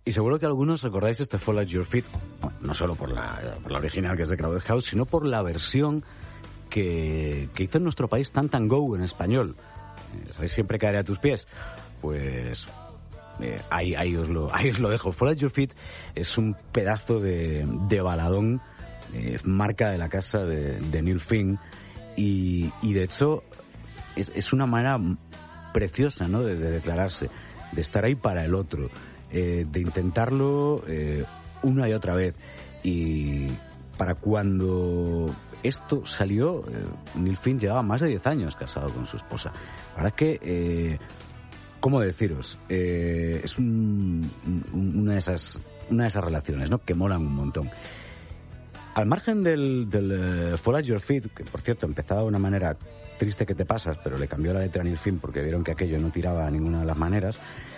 Y seguro que algunos recordáis este Fall at Your Feet, bueno, no solo por la original, que es de Crowded House, sino por la versión que hizo en nuestro país Tan Tan Go en español. ¿Sabéis? Siempre caeré a tus pies. Pues ahí os lo dejo. Fall at Your Feet es un pedazo de baladón, marca de la casa de Neil Finn, y de hecho es una manera preciosa, ¿no?, de declararse, de estar ahí para el otro, de intentarlo una y otra vez. Y para cuando esto salió, Neil Finn llevaba más de 10 años casado con su esposa. La verdad es que, ¿cómo deciros? Es una de esas relaciones, ¿no?, que molan un montón. Al margen del Fall at Your Feet, que por cierto empezaba de una manera triste que te pasas, pero le cambió la letra a Neil Finn porque vieron que aquello no tiraba a ninguna de las maneras,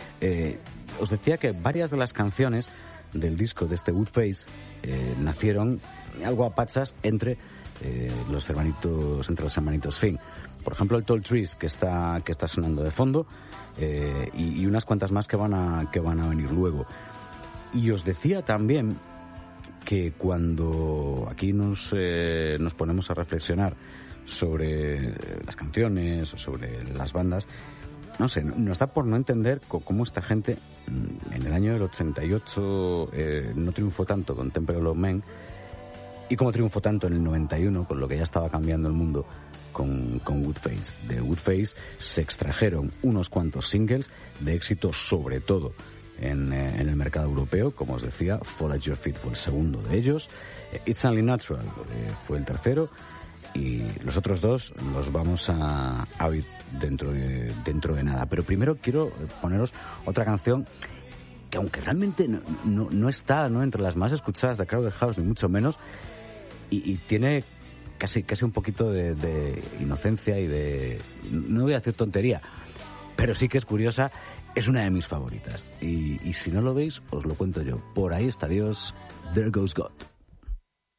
os decía que varias de las canciones del disco de este Woodface nacieron algo a pachas entre los hermanitos Finn. Por ejemplo, el Tall Trees, que está sonando de fondo, y unas cuantas más que van a venir luego. Y os decía también que cuando aquí nos ponemos a reflexionar sobre las canciones o sobre las bandas, no sé, nos da por no entender cómo esta gente en el año del 88 no triunfó tanto con Temple of Men, y cómo triunfó tanto en el 91, con lo que ya estaba cambiando el mundo con Woodface. De Woodface se extrajeron unos cuantos singles de éxito, sobre todo en el mercado europeo. Como os decía, Fall at Your Feet fue el segundo de ellos, It's Only Natural fue el tercero, y los otros dos los vamos a oír dentro de nada. Pero primero quiero poneros otra canción que, aunque realmente no está, ¿no?, entre las más escuchadas de Crowded House, ni mucho menos, y tiene casi un poquito de inocencia y de, no voy a decir tontería, pero sí que es curiosa. Es una de mis favoritas, y si no lo veis os lo cuento yo. Por ahí está Dios, There Goes God.